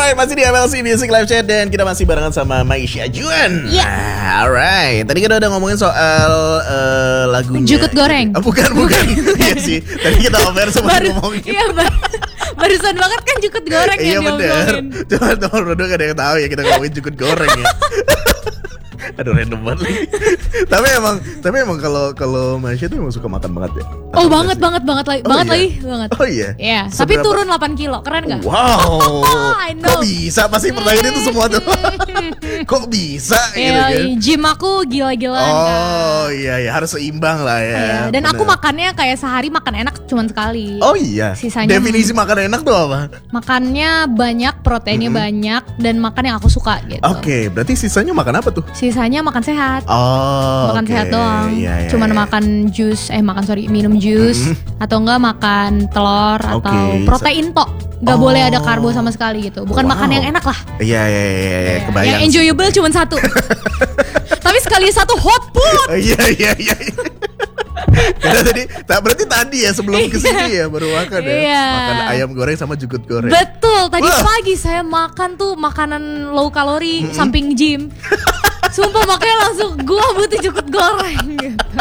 Alright, masih di MLC Music Live Chat dan kita masih barengan sama Maisha Juan. Alright, tadi kita udah ngomongin soal lagunya Jukut Goreng. Bukan Iya sih, tadi kita over sempat ngomongin. Iya, barusan banget kan Jukut Goreng Iya yang bener. diomongin. Cuma teman produk ada yang tahu ya kita ngomongin Jukut Goreng ya. Aduh random banget nih. Tapi emang kalau Maisha tuh emang suka makan banget ya. Oh banget lagi. Oh iya. Iya, tapi turun 8 kilo, keren gak? Wow. I know. Kok bisa? Pasti pertanyaan itu semua tuh. Kok bisa gitu kan? Gym aku gila-gilaan Oh iya harus seimbang lah ya. Iya, dan aku makannya kayak sehari makan enak cuman sekali. Oh iya. Sisanya Definisi makan enak tuh apa? Makannya banyak, proteinnya banyak, dan makan yang aku suka gitu. Oke, berarti sisanya makan apa tuh? Sisanya makan sehat. Oh, Makan sehat doang. Iya, Cuman makan jus, minum jus atau enggak makan telur atau protein tok. Gak boleh ada karbo sama sekali gitu. Bukan makan yang enak lah. Iya, kebayang. Yang enjoyable cuman satu. Tapi sekali satu hot food. Iya. Karena berarti tadi ya sebelum kesini ya baru makan ya. Makan ayam goreng sama jukut goreng. Betul, tadi pagi saya makan tuh makanan low kalori samping gym. Sumpah makanya langsung gua butuh jukut goreng gitu.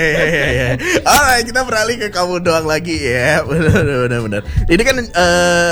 Iya. Alright, kita beralih ke kamu doang lagi ya. Benar. Ini kan